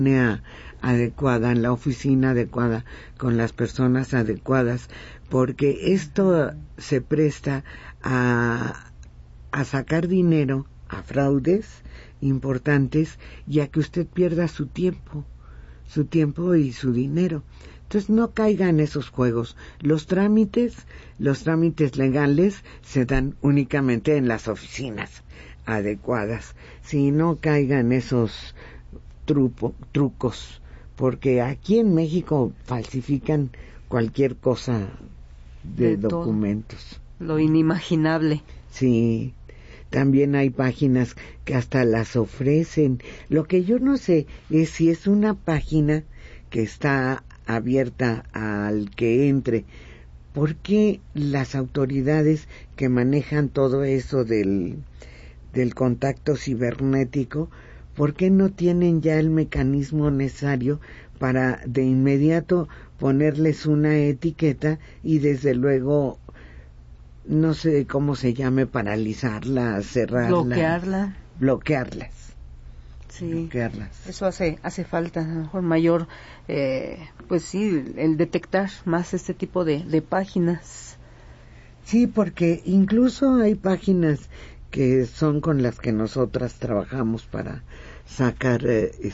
adecuada, en la oficina adecuada, con las personas adecuadas, porque esto se presta a sacar dinero, a fraudes importantes, y a que usted pierda su tiempo y su dinero. Entonces no caiga en esos juegos. Los trámites legales se dan únicamente en las oficinas adecuadas. Si no caiga en esos trucos, porque aquí en México falsifican cualquier cosa de documentos. Lo inimaginable. Sí, también hay páginas que hasta las ofrecen. Lo que yo no sé es si es una página que está abierta al que entre. ¿Por qué las autoridades que manejan todo eso del contacto cibernético, por qué no tienen ya el mecanismo necesario para de inmediato ponerles una etiqueta y desde luego, no sé cómo se llame, paralizarla, cerrarla, bloquearlas? Sí, bloquearlas. Eso hace falta, a lo mejor mayor, pues sí, el detectar más este tipo de páginas. Sí, porque incluso hay páginas que son con las que nosotras trabajamos para sacar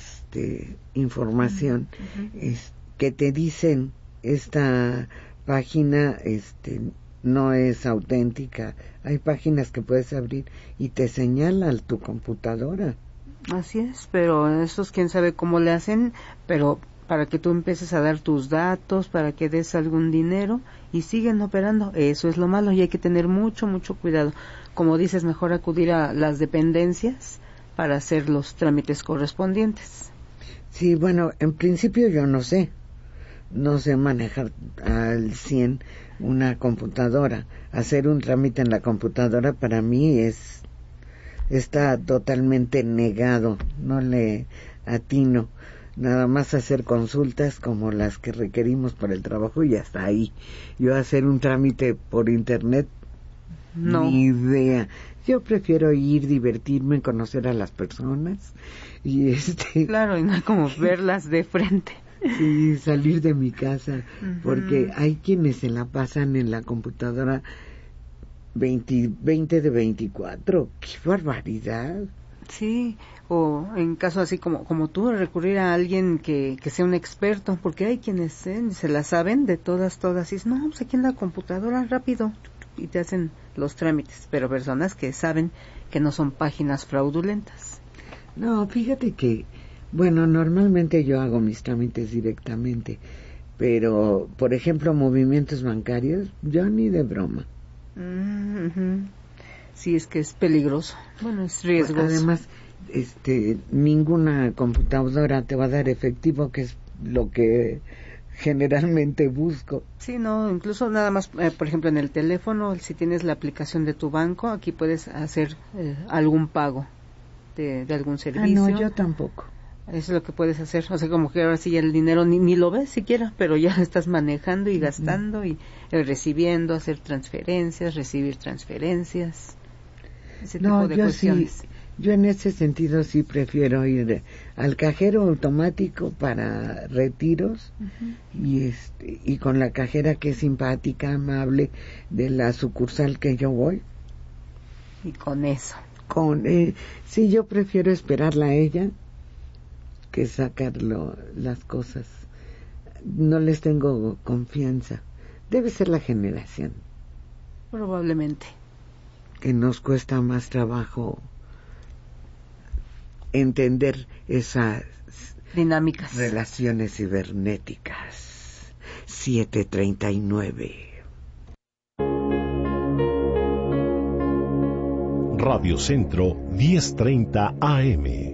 información, que te dicen esta página no es auténtica. Hay páginas que puedes abrir y te señalan tu computadora. Así es, pero esos quién sabe cómo le hacen, pero para que tú empieces a dar tus datos, para que des algún dinero y siguen operando. Eso es lo malo y hay que tener mucho cuidado. Como dices, mejor acudir a las dependencias para hacer los trámites correspondientes. Sí, bueno, en principio yo no sé manejar al 100 una computadora. Hacer un trámite en la computadora para mí está totalmente negado, no le atino. Nada más hacer consultas como las que requerimos para el trabajo y hasta ahí. Yo hacer un trámite por internet, no. Ni idea. Yo prefiero ir, divertirme, conocer a las personas y Claro, y no hay como verlas de frente. Sí, salir de mi casa, porque hay quienes se la pasan en la computadora 20 de 24. ¡Qué barbaridad! Sí, o en caso así como tú, recurrir a alguien que sea un experto, porque hay quienes se la saben de todas, y dicen, no, pues aquí en la computadora, rápido, y te hacen los trámites, pero personas que saben que no son páginas fraudulentas. No, fíjate que, bueno, normalmente yo hago mis trámites directamente, pero, por ejemplo, movimientos bancarios, yo ni de broma. Sí, es que es peligroso. Bueno, es riesgoso. Además, ninguna computadora te va a dar efectivo, que es lo que generalmente busco. Sí, no, incluso nada más, por ejemplo, en el teléfono, si tienes la aplicación de tu banco, aquí puedes hacer algún pago de algún servicio. Ah, no, yo tampoco. Eso es lo que puedes hacer, o sea, como que ahora sí ya el dinero ni lo ves siquiera, pero ya lo estás manejando y gastando y recibiendo, hacer transferencias, recibir transferencias, ese tipo de cuestiones. Sí, yo en ese sentido sí prefiero ir al cajero automático para retiros y con la cajera que es simpática, amable, de la sucursal que yo voy. Y con eso. Sí, yo prefiero esperarla a ella que sacar las cosas. No les tengo confianza. Debe ser la generación. Probablemente. Que nos cuesta más trabajo entender esas dinámicas, relaciones cibernéticas. 7:39. Radio Centro 10:30 AM.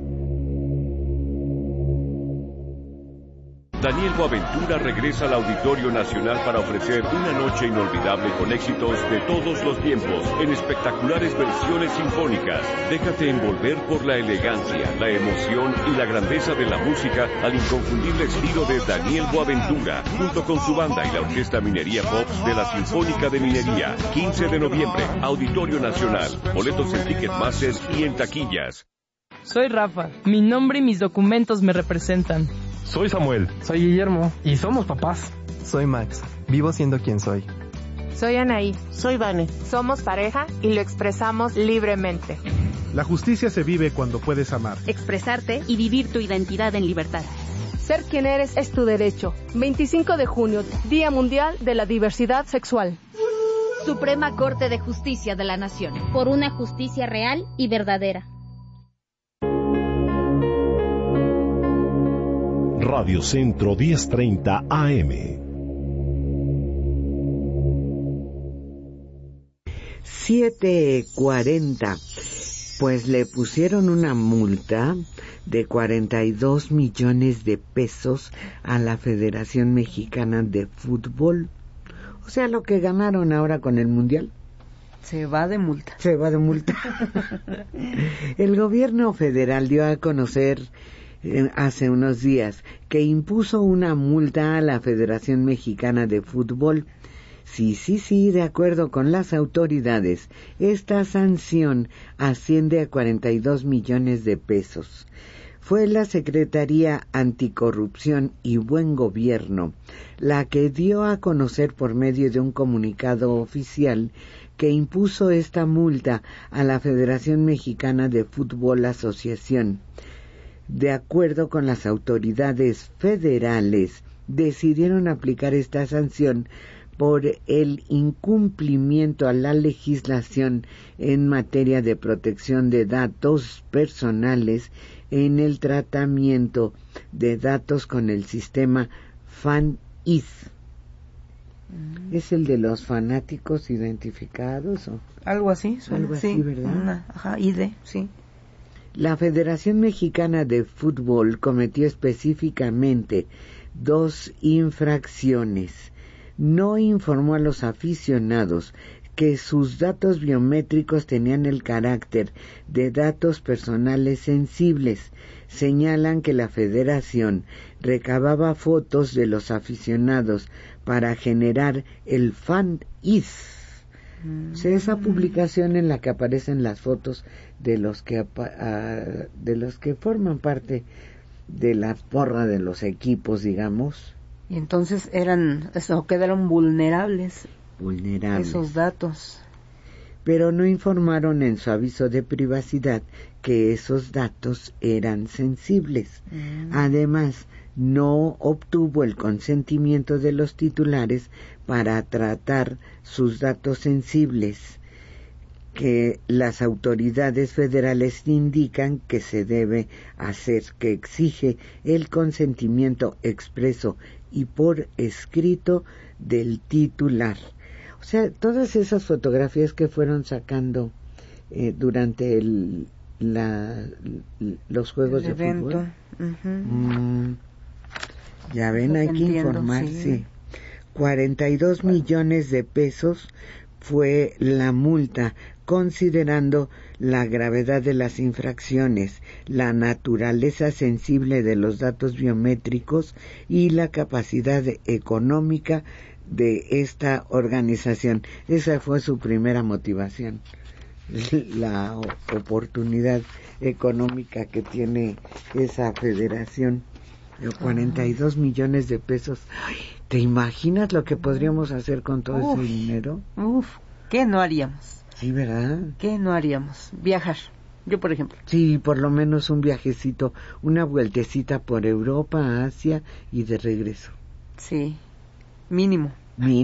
Daniel Boaventura regresa al Auditorio Nacional para ofrecer una noche inolvidable con éxitos de todos los tiempos, en espectaculares versiones sinfónicas. Déjate envolver por la elegancia, la emoción y la grandeza de la música al inconfundible estilo de Daniel Boaventura, junto con su banda y la Orquesta Minería Pops de la Sinfónica de Minería. 15 de noviembre, Auditorio Nacional. Boletos en Ticketmaster y en taquillas. Soy Rafa. Mi nombre y mis documentos me representan. Soy Samuel. Soy Guillermo. Y somos papás. Soy Max. Vivo siendo quien soy. Soy Anaí. Soy Vane. Somos pareja y lo expresamos libremente. La justicia se vive cuando puedes amar, expresarte y vivir tu identidad en libertad. Ser quien eres es tu derecho. 25 de junio, Día Mundial de la Diversidad Sexual. Suprema Corte de Justicia de la Nación. Por una justicia real y verdadera. Radio Centro 1030 AM. 7:40. Pues le pusieron una multa de 42 millones de pesos a la Federación Mexicana de Fútbol. O sea, lo que ganaron ahora con el Mundial. Se va de multa. Se va de multa. El gobierno federal dio a conocer hace unos días que impuso una multa a la Federación Mexicana de Fútbol. Sí, de acuerdo con las autoridades, esta sanción asciende a 42 millones de pesos. Fue la Secretaría Anticorrupción y Buen Gobierno la que dio a conocer por medio de un comunicado oficial que impuso esta multa a la Federación Mexicana de Fútbol Asociación. De acuerdo con las autoridades federales, decidieron aplicar esta sanción por el incumplimiento a la legislación en materia de protección de datos personales en el tratamiento de datos con el sistema FAN-ID. ¿Es el de los fanáticos identificados o algo así? Algo así, ¿verdad? ID, sí. La Federación Mexicana de Fútbol cometió específicamente 2 infracciones. No informó a los aficionados que sus datos biométricos tenían el carácter de datos personales sensibles. Señalan que la federación recababa fotos de los aficionados para generar el FAN-ID. O sea, esa publicación en la que aparecen las fotos de los que forman parte de la porra de los equipos, digamos. Y entonces quedaron vulnerables esos datos. Pero no informaron en su aviso de privacidad que esos datos eran sensibles. Además, no obtuvo el consentimiento de los titulares para tratar sus datos sensibles, que las autoridades federales indican que se debe hacer, que exige el consentimiento expreso y por escrito del titular. O sea, todas esas fotografías que fueron sacando durante los juegos de fútbol. Ya ven, hay que informarse. Sí. 42 millones de pesos fue la multa, considerando la gravedad de las infracciones, la naturaleza sensible de los datos biométricos y la capacidad económica de esta organización. Esa fue su primera motivación, la oportunidad económica que tiene esa federación. 42 millones de pesos. Ay, ¿te imaginas lo que podríamos hacer con todo ese dinero? ¿Qué no haríamos? Sí, ¿verdad? ¿Qué no haríamos? Viajar. Yo, por ejemplo. Sí, por lo menos un viajecito, una vueltecita por Europa, Asia y de regreso. Sí, mínimo.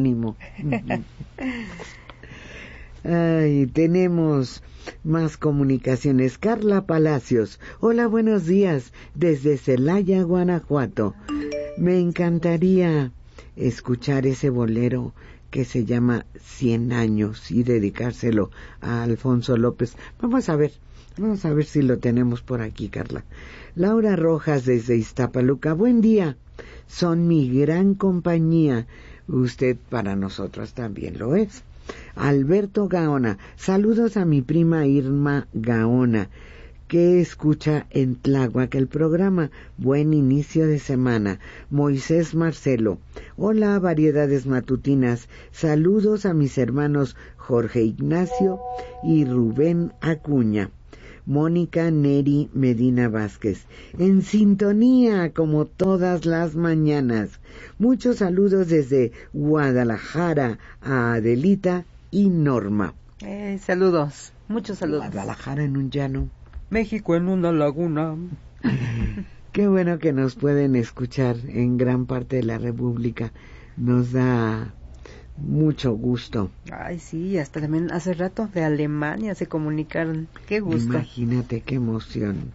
Ay, tenemos más comunicaciones. Carla Palacios. Hola, buenos días. Desde Celaya, Guanajuato. Me encantaría escuchar ese bolero que se llama 100 años y dedicárselo a Alfonso López. Vamos a ver si lo tenemos por aquí, Carla. Laura Rojas desde Iztapaluca. Buen día. Son mi gran compañía. Usted para nosotros también lo es. Alberto Gaona. Saludos a mi prima Irma Gaona, que escucha en Tláhuac el programa. Buen inicio de semana. Moisés Marcelo. Hola, variedades matutinas. Saludos a mis hermanos Jorge Ignacio y Rubén Acuña. Mónica Neri Medina Vázquez. En sintonía como todas las mañanas. Muchos saludos desde Guadalajara a Adelita y Norma. Saludos, muchos saludos. Guadalajara en un llano. México en una laguna. Qué bueno que nos pueden escuchar en gran parte de la República. Nos da mucho gusto. Ay, sí, hasta también hace rato de Alemania se comunicaron. Qué gusto. Imagínate qué emoción.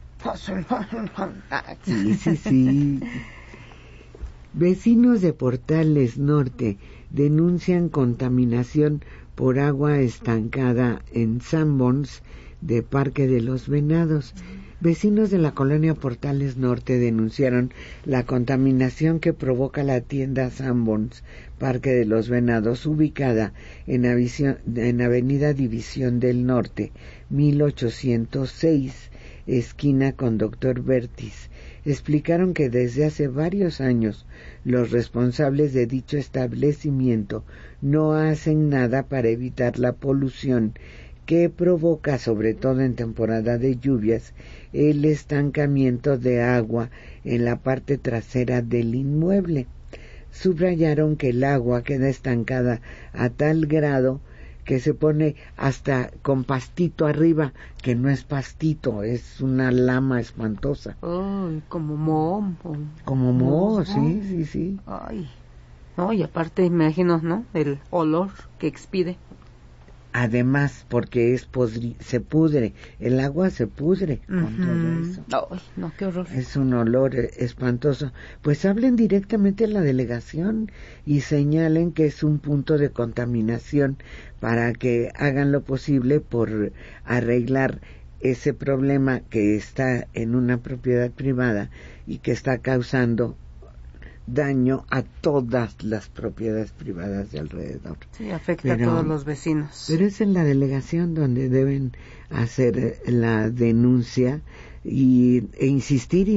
Sí. Vecinos de Portales Norte denuncian contaminación por agua estancada en Sanborns de Parque de los Venados. Vecinos de la colonia Portales Norte denunciaron la contaminación que provoca la tienda Sanborns, Parque de los Venados, ubicada en Avenida División del Norte, 1806, esquina con Dr. Bertis. Explicaron que desde hace varios años los responsables de dicho establecimiento no hacen nada para evitar la polución que provoca, sobre todo en temporada de lluvias, el estancamiento de agua en la parte trasera del inmueble. Subrayaron que el agua queda estancada a tal grado que se pone hasta con pastito arriba, que no es pastito, es una lama espantosa. Ay, como moho. Como moho, sí. Ay, no, y aparte imagino, ¿no?, el olor que expide. Además, porque se pudre, el agua se pudre con todo eso. Ay, no, qué horror. Es un olor espantoso. Pues hablen directamente a la delegación y señalen que es un punto de contaminación para que hagan lo posible por arreglar ese problema que está en una propiedad privada y que está causando daño a todas las propiedades privadas de alrededor. Sí, afecta a todos los vecinos. Pero es en la delegación donde deben hacer la denuncia e insistir,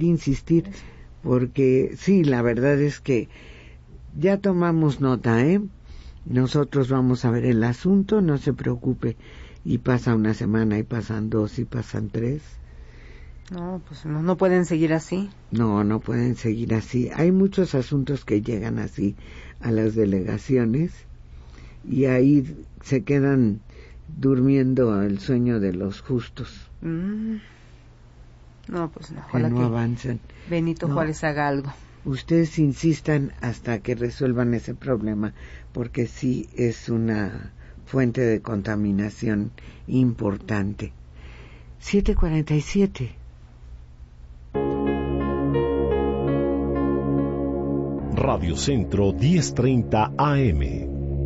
porque sí, la verdad es que ya tomamos nota, Nosotros vamos a ver el asunto, no se preocupe, y pasa una semana, y pasan 2, y pasan 3. No, pues no pueden seguir así. No pueden seguir así. Hay muchos asuntos que llegan así a las delegaciones y ahí se quedan durmiendo el sueño de los justos. No, pues no, ojalá que no avanzan. Benito Juárez haga algo. Ustedes insistan hasta que resuelvan ese problema, porque sí es una fuente de contaminación importante. 7:47. Radio Centro 1030 AM.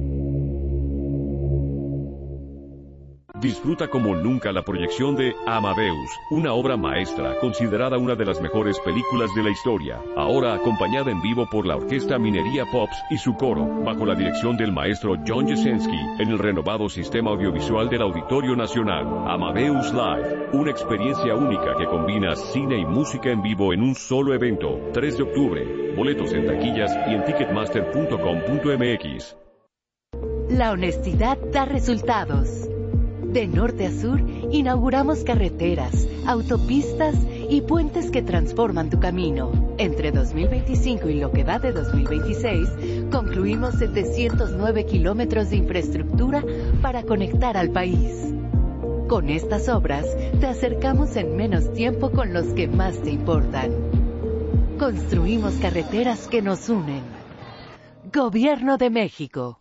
Disfruta como nunca la proyección de Amadeus, una obra maestra considerada una de las mejores películas de la historia, ahora acompañada en vivo por la Orquesta Minería Pops y su coro, bajo la dirección del maestro John Jesensky, en el renovado sistema audiovisual del Auditorio Nacional. Amadeus Live, una experiencia única que combina cine y música en vivo en un solo evento. 3 de octubre, boletos en taquillas y en ticketmaster.com.mx. La honestidad da resultados. De norte a sur, inauguramos carreteras, autopistas y puentes que transforman tu camino. Entre 2025 y lo que va de 2026, concluimos 709 kilómetros de infraestructura para conectar al país. Con estas obras, te acercamos en menos tiempo con los que más te importan. Construimos carreteras que nos unen. Gobierno de México.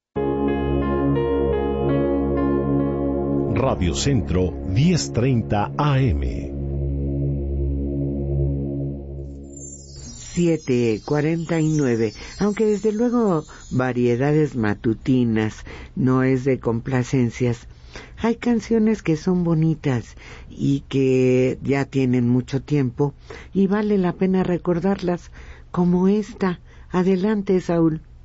Radio Centro 1030 AM. 7:49. Aunque desde luego variedades matutinas no es de complacencias, hay canciones que son bonitas y que ya tienen mucho tiempo y vale la pena recordarlas, como esta. Adelante, Saúl.